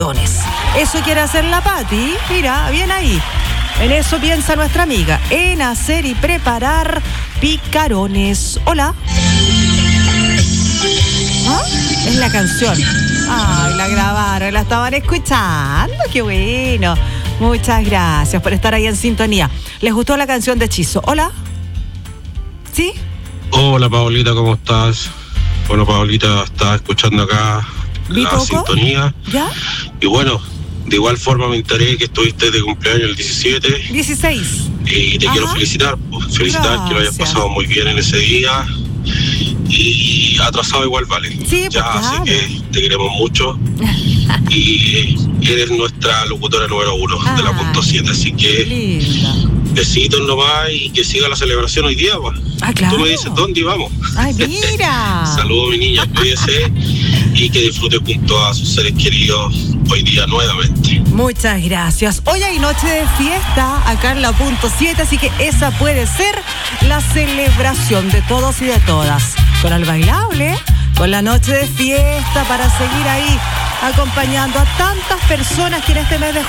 Eso quiere hacer la Pati. Mira, bien ahí. En eso piensa nuestra amiga, en hacer y preparar picarones. Hola. ¿Ah? Es la canción. Ay, la grabaron, la estaban escuchando. Qué bueno. Muchas gracias por estar ahí en sintonía. ¿Les gustó la canción de Hechizo? Hola. ¿Sí? Hola, Paolita, ¿cómo estás? Bueno, Paolita, estaba escuchando acá la sintonía. ¿Ya? Y bueno, de igual forma me enteré que estuviste de cumpleaños el 17. 16. Y te quiero felicitar. Felicitar, que lo hayas pasado muy bien en ese día. Y atrasado igual vale. Sí, ya, pues, claro. Así que te queremos mucho. Y eres nuestra locutora número 1 de la punto 7. Así que linda. Besitos nomás y que siga la celebración hoy día, pues. Claro. Tú me dices dónde vamos. Ay, mira. Saludos, mi niña, cuídese y que disfrute junto a sus seres queridos hoy día nuevamente. Muchas gracias. Hoy hay noche de fiesta acá en la punto 7, así que esa puede ser la celebración de todos y de todas. Con el bailable, con la noche de fiesta para seguir ahí acompañando a tantas personas que en este mes de